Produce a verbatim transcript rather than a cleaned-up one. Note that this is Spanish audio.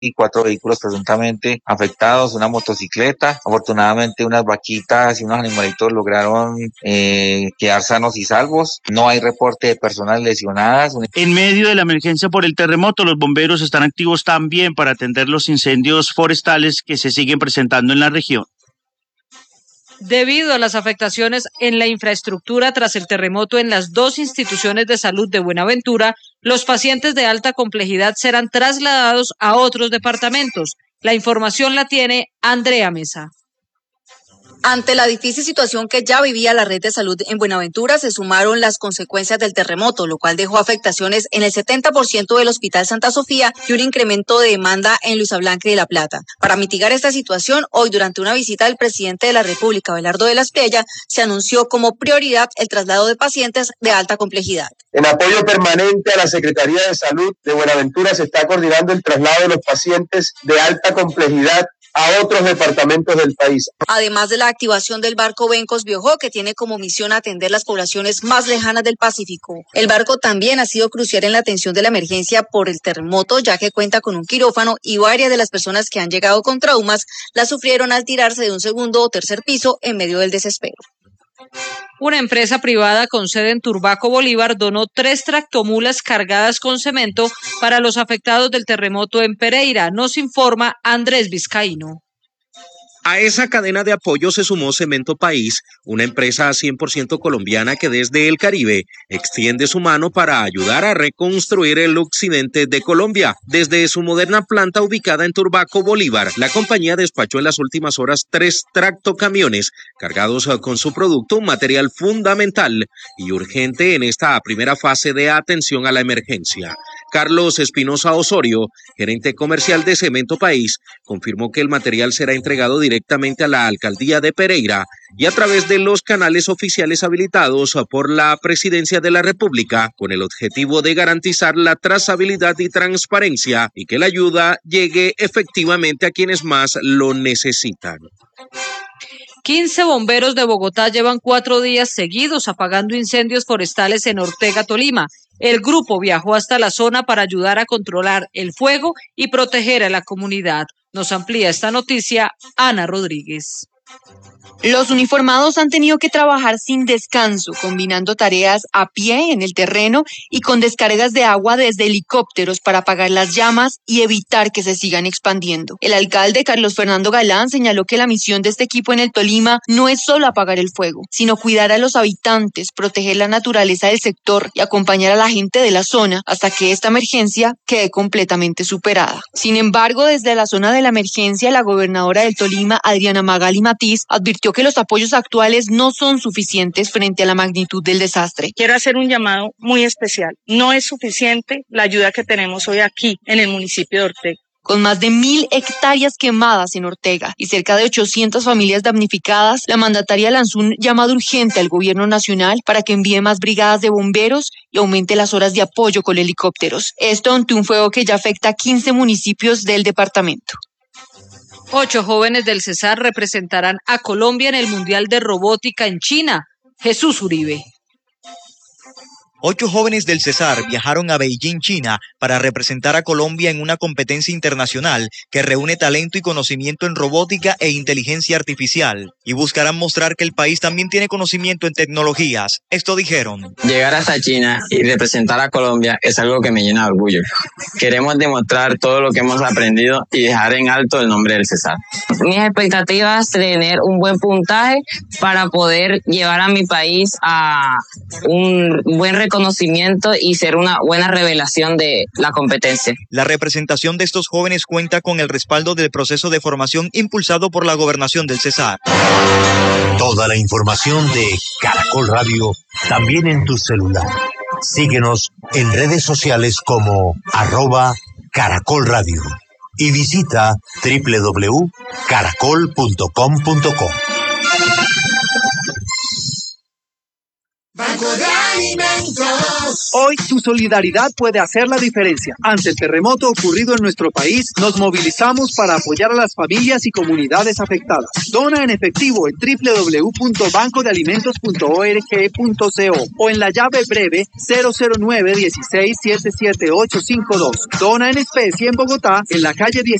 y cuatro vehículos presuntamente afectados, una motocicleta. Afortunadamente unas vaquitas y unos animalitos lograron eh, quedar sanos y salvos. No hay reporte de personas lesionadas. En medio de la emergencia por el terremoto, los bomberos están activos también para atender los incendios forestales que se siguen presentando en la región. Debido a las afectaciones en la infraestructura tras el terremoto en las dos instituciones de salud de Buenaventura, los pacientes de alta complejidad serán trasladados a otros departamentos. La información la tiene Andrea Mesa. Ante la difícil situación que ya vivía la red de salud en Buenaventura, se sumaron las consecuencias del terremoto, lo cual dejó afectaciones en el setenta por ciento del Hospital Santa Sofía y un incremento de demanda en Luisa Blanca y La Plata. Para mitigar esta situación, hoy durante una visita del presidente de la República, Abelardo de la Espriella, se anunció como prioridad el traslado de pacientes de alta complejidad. En apoyo permanente a la Secretaría de Salud de Buenaventura se está coordinando el traslado de los pacientes de alta complejidad a otros departamentos del país. Además de la activación del barco Bencos Biojó, que tiene como misión atender las poblaciones más lejanas del Pacífico. El barco también ha sido crucial en la atención de la emergencia por el terremoto, ya que cuenta con un quirófano y varias de las personas que han llegado con traumas las sufrieron al tirarse de un segundo o tercer piso en medio del desespero. Una empresa privada con sede en Turbaco, Bolívar, donó tres tractomulas cargadas con cemento para los afectados del terremoto en Pereira. Nos informa Andrés Vizcaíno. A esa cadena de apoyo se sumó Cemento País, una empresa cien por ciento colombiana que desde el Caribe extiende su mano para ayudar a reconstruir el occidente de Colombia. Desde su moderna planta ubicada en Turbaco, Bolívar, la compañía despachó en las últimas horas tres tractocamiones cargados con su producto, un material fundamental y urgente en esta primera fase de atención a la emergencia. Carlos Espinosa Osorio, gerente comercial de Cemento País, confirmó que el material será entregado directamente a la alcaldía de Pereira y a través de los canales oficiales habilitados por la Presidencia de la República, con el objetivo de garantizar la trazabilidad y transparencia y que la ayuda llegue efectivamente a quienes más lo necesitan. quince bomberos de Bogotá llevan cuatro días seguidos apagando incendios forestales en Ortega, Tolima. El grupo viajó hasta la zona para ayudar a controlar el fuego y proteger a la comunidad. Nos amplía esta noticia Ana Rodríguez. Los uniformados han tenido que trabajar sin descanso, combinando tareas a pie en el terreno y con descargas de agua desde helicópteros para apagar las llamas y evitar que se sigan expandiendo. El alcalde Carlos Fernando Galán señaló que la misión de este equipo en el Tolima no es solo apagar el fuego, sino cuidar a los habitantes, proteger la naturaleza del sector y acompañar a la gente de la zona hasta que esta emergencia quede completamente superada. Sin embargo, desde la zona de la emergencia, la gobernadora del Tolima, Adriana Magali Matiz, advirtió que los apoyos actuales no son suficientes frente a la magnitud del desastre. Quiero hacer un llamado muy especial. No es suficiente la ayuda que tenemos hoy aquí en el municipio de Ortega. Con más de mil hectáreas quemadas en Ortega y cerca de ochocientas familias damnificadas, la mandataria lanzó un llamado urgente al gobierno nacional para que envíe más brigadas de bomberos y aumente las horas de apoyo con helicópteros. Esto ante un fuego que ya afecta a quince municipios del departamento. Ocho jóvenes del Cesar representarán a Colombia en el Mundial de Robótica en China. Jesús Uribe. Ocho jóvenes del Cesar viajaron a Beijing, China, para representar a Colombia en una competencia internacional que reúne talento y conocimiento en robótica e inteligencia artificial, y buscarán mostrar que el país también tiene conocimiento en tecnologías. Esto dijeron. Llegar hasta China y representar a Colombia es algo que me llena de orgullo. Queremos demostrar todo lo que hemos aprendido y dejar en alto el nombre del Cesar. Mis expectativas es tener un buen puntaje para poder llevar a mi país a un buen reconocimiento conocimiento y ser una buena revelación de la competencia. La representación de estos jóvenes cuenta con el respaldo del proceso de formación impulsado por la Gobernación del Cesar. Toda la información de Caracol Radio también en tu celular. Síguenos en redes sociales como arroba Caracol Radio y visita doble u doble u doble u punto caracol punto com punto co. Banco de Alimentos. Hoy tu solidaridad puede hacer la diferencia. Ante el terremoto ocurrido en nuestro país, nos movilizamos para apoyar a las familias y comunidades afectadas. Dona en efectivo en doble u doble u doble u punto banco de alimentos punto org punto co o en la llave breve cero cero nueve uno seis siete siete ocho cinco dos. Dona en especie en Bogotá, en la calle diez.